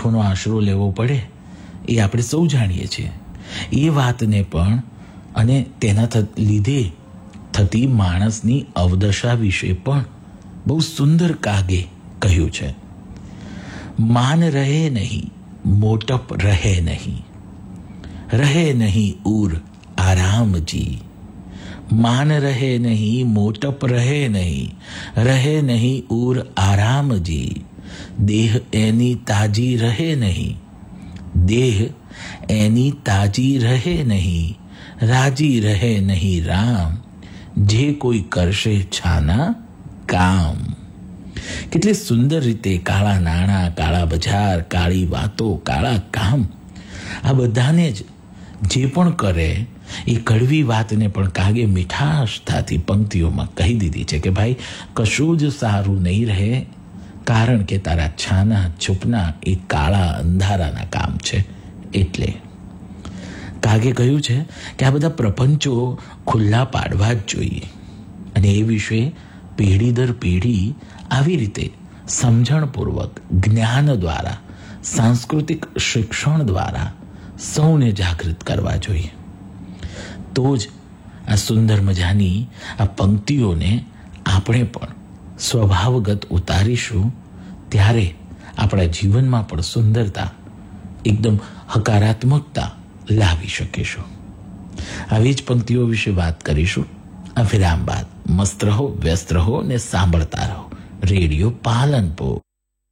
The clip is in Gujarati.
જૂઠોનો આશરો લેવો પડે એ આપણે સૌ જાણીએ છીએ. એ વાતને પણ અને તેના લીધે થતી માણસની અવદશા વિશે પણ બહુ સુંદર કાગે કહ્યું છે. માન રહે નહીં, મોટપ રહે નહીં, રહે નહીં ઉર આરામજી. માન રહે નહીં, મોટપ રહે નહીં, રહે નહીં ઉર આરામજી. દેહ એની તાજી રહે નહીં, દેહ એની તાજી રહે નહીં, રાજી રહે નહીં રામ. જે કોઈ કરશે છાના કામ. કેટલી સુંદર રીતે કાળા નાણાં, કાળા બજાર, કાળી વાતો, કાળા કામ, આ બધાને જ જે પણ કરે એ કડવી વાતને પણ કાગે મીઠાશતાથી પંક્તિઓમાં કહી દીધી છે કે ભાઈ કશું જ સારું નહીં રહે, કારણ કે તારા છાના છુપના એ કાળા અંધારાના કામ છે. એટલે કાગે કહ્યું છે કે આ બધા પ્રપંચો ખુલ્લા પાડવા જ જોઈએ અને એ વિશે પેઢી દર પેઢી આવી રીતે સમજણપૂર્વક જ્ઞાન દ્વારા, સાંસ્કૃતિક શિક્ષણ દ્વારા સૌને જાગૃત કરવા જોઈએ. તો જ આ સુંદર મજાની આ પંક્તિઓને આપણે પણ સ્વભાવગત ઉતારીશું, ત્યારે આપણા જીવનમાં પણ સુંદરતા, એકદમ હકારાત્મકતા લાવી શકીશું. આવી જ પંક્તિઓ વિશે વાત કરીશું આ વિરામ બાદ. મસ્ત રહો, વ્યસ્ત રહો ને સાંભળતા રહો રેડિયો પાલનપુર.